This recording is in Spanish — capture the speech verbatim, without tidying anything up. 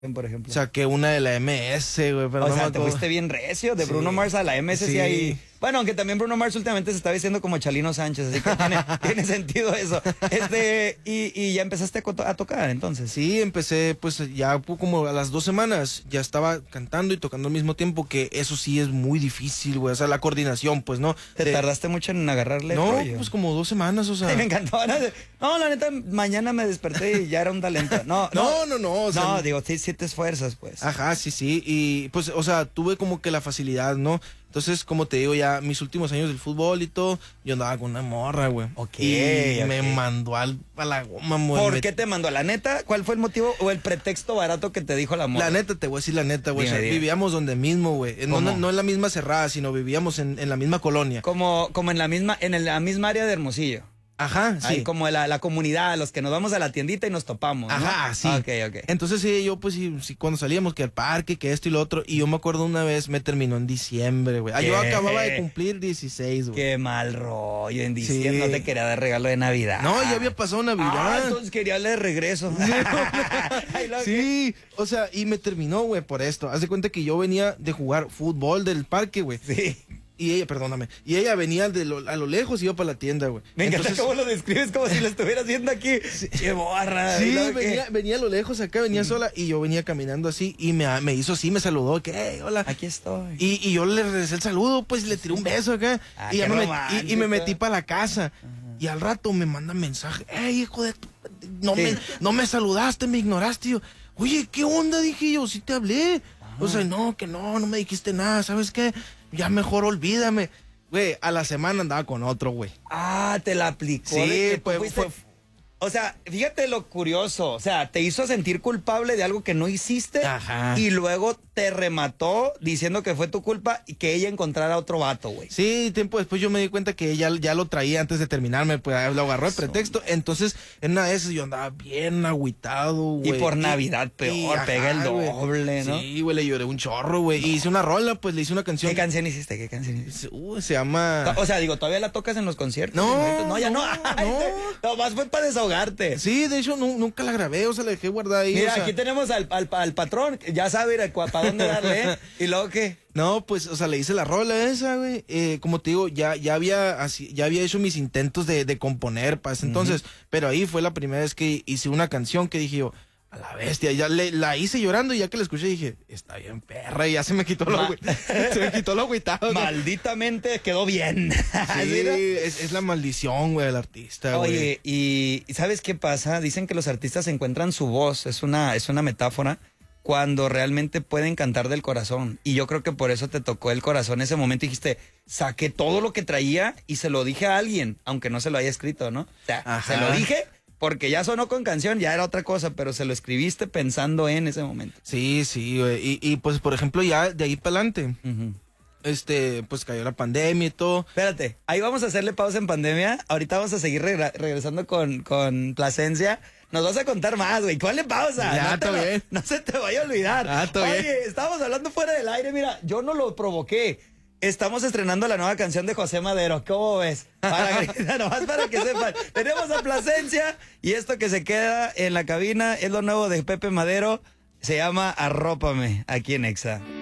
por ejemplo? Saqué una de la M S, güey. Pero o no sea, me te acuerdo. fuiste bien recio. De Sí. Bruno Mars a la M S sí, Sí. hay... Bueno, aunque también Bruno Mars últimamente se está vistiendo como Chalino Sánchez, así que tiene, tiene sentido eso. Este, y, y ya empezaste a, coto- a tocar, entonces. Sí, empecé pues ya como a las dos semanas, ya estaba cantando y tocando al mismo tiempo, que eso sí es muy difícil, güey, o sea, la coordinación, pues, ¿no? ¿Te De- tardaste mucho en agarrarle el No, rollo? pues como dos semanas, o sea. Ay, me encantó. No, la neta, mañana me desperté y ya era un talento. No, No, no, no, o sea, no, digo, sí, sí te esfuerzas, pues. Ajá, sí, sí, y pues, o sea, tuve como que la facilidad, ¿no? Entonces, como te digo, ya mis últimos años del fútbol y todo, yo andaba con una morra, güey. Ok, Y ok. me mandó al, a la goma, güey. ¿Por Me- qué te mandó? ¿La neta? ¿Cuál fue el motivo o el pretexto barato que te dijo la morra? La neta, te voy a decir la neta, güey. O sea, Dime, dime. vivíamos donde mismo, güey. No, ¿Cómo? no, no en la misma cerrada, sino vivíamos en, en la misma colonia. Como, como en la misma, en el- la misma área de Hermosillo. Ajá, sí. Ahí como la, la comunidad, los que nos vamos a la tiendita y nos topamos, ¿no? Ajá, sí. Ok, ok. Entonces, sí, yo, pues, sí, sí, cuando salíamos, que al parque, que esto y lo otro. Y yo me acuerdo una vez, me terminó en diciembre, güey. Ah, yo ¿Qué? acababa de cumplir dieciséis, güey. Qué mal rollo. En diciembre Sí. no te quería dar regalo de Navidad. No, ya había pasado Navidad. Ah, entonces quería darle de regreso. Ay, lo que- Sí, o sea, y me terminó, güey, por esto. Haz de cuenta que yo venía de jugar fútbol del parque, güey. Sí. Y ella, perdóname, y ella venía de lo- a lo lejos y iba para la tienda, güey. Me encanta Entonces, cómo lo describes como si lo estuvieras viendo aquí. Qué borra. sí, ¿y luego qué? venía, venía a lo lejos acá, venía sola y yo venía caminando así y me, me hizo así, me saludó, que, hey, hola. Aquí estoy. Y, y yo le regresé el saludo, pues le tiré un beso acá. Ah, y, ya qué me met- y- y, romántico. me metí para la casa. Y al rato me manda mensaje, hey, hijo de tu- no, ¿Qué? me, no me saludaste, me ignoraste. Y yo, oye, ¿qué onda? Dije yo, sí te hablé. O sea, no, que no, no me dijiste nada, ¿sabes qué? Ya mejor olvídame. Güey, a la semana andaba con otro, güey. Ah, te la aplicó. Sí, de que tú pues, fuiste- fue- O sea, fíjate lo curioso. O sea, te hizo sentir culpable de algo que no hiciste. Ajá. Y luego te remató diciendo que fue tu culpa y que ella encontrara otro vato, güey. Sí, tiempo después yo me di cuenta que ella ya lo traía antes de terminarme, pues lo agarró de pretexto. Entonces, en una de esas yo andaba bien agüitado, güey. Y por Navidad peor, ajá, pega el güey. doble, ¿no? Sí, güey, le lloré un chorro, güey. Y hice una rola, pues le hice una canción. ¿Qué canción hiciste? ¿Qué canción hiciste? Uh, se llama... O sea, digo, ¿todavía la tocas en los conciertos? No, No, ya no. no, Ay, no. Nomás fue para desahogarte. Sí, de hecho nu- nunca la grabé, o sea, la dejé guardada ahí. Mira, o sea, aquí tenemos al, al, al patrón, que ya sabe para dónde darle, ¿eh? ¿Y luego qué? No, pues, o sea, le hice la rola esa, güey. Eh, como te digo, ya, ya había así, ya había hecho mis intentos de, de componer para ese entonces, pero ahí fue la primera vez que hice una canción que dije yo, a la bestia, ya le, la hice llorando y ya que la escuché dije, está bien perra, y ya se me quitó lo Ma- agüi- se me quitó lo agüitado. ¿no? Malditamente quedó bien. Sí, ¿Sí, no? es, es la maldición, güey, del artista, güey. Oye, y y ¿sabes qué pasa? Dicen que los artistas encuentran su voz, es una, es una metáfora, cuando realmente pueden cantar del corazón. Y yo creo que por eso te tocó el corazón ese momento y dijiste, saqué todo lo que traía y se lo dije a alguien, aunque no se lo haya escrito, ¿no? O sea, Ajá. se lo dije porque ya sonó con canción, ya era otra cosa, pero se lo escribiste pensando en ese momento. Sí, sí, güey. Y, y pues, por ejemplo, ya de ahí para adelante, Ujú. este, pues cayó la pandemia y todo. Espérate, ahí vamos a hacerle pausa en pandemia. Ahorita vamos a seguir regra- regresando con, con Plasencia. Nos vas a contar más, güey. Ponle pausa. Ya, no, te está lo- bien. no se te vaya a olvidar. Ah, está Oye, bien. estábamos hablando fuera del aire. Mira, yo no lo provoqué. Estamos estrenando la nueva canción de José Madero. ¿Cómo ves? Para, nomás para que sepan. Tenemos a Plasencia y esto que se queda en la cabina es lo nuevo de Pepe Madero. Se llama Arrópame aquí en Exa.